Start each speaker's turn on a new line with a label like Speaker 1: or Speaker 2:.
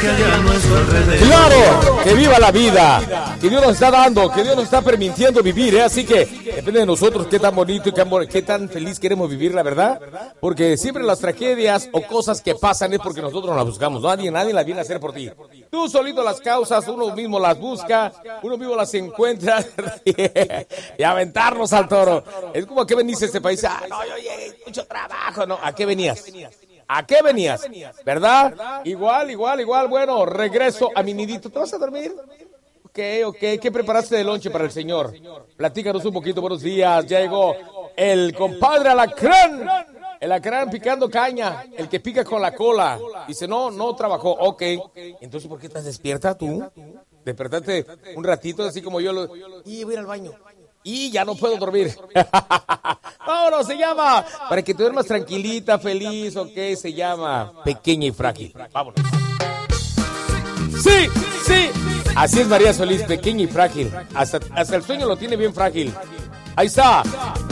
Speaker 1: que hay a nuestro alrededor.
Speaker 2: ¡Claro! ¡Que viva la vida! Que Dios nos está dando, que Dios nos está permitiendo vivir, ¿eh? Así que depende de nosotros qué tan bonito y qué tan feliz queremos vivir, la verdad. Porque siempre las tragedias o cosas que pasan es porque nosotros las buscamos. Nadie las viene a hacer por ti. Tú solito las causas, uno mismo las busca, uno mismo las encuentra y aventarnos al toro. Es como, ¿a qué venís a este país? Ah, no, yo llegué, mucho trabajo, ¿no? ¿A qué venías? ¿A qué venías? ¿Verdad? Igual. Bueno, regreso a mi nidito. ¿Te vas a dormir? Ok. ¿Qué preparaste de lonche para el señor? Platícanos un poquito. Buenos días. Ya llegó el compadre Alacrán. El Alacrán picando caña. El que pica con la cola. Dice, no trabajó. Ok. Entonces, ¿por qué estás despierta tú? Despertaste un ratito, así como yo. Y voy a ir al baño. Y ya no puedo dormir. Vámonos, se llama, para que te duermas tranquilita, feliz, ok, se llama Pequeña y Frágil. Vámonos. Sí. Así es María Solís, pequeña y frágil. Hasta el sueño lo tiene bien frágil. Ahí está.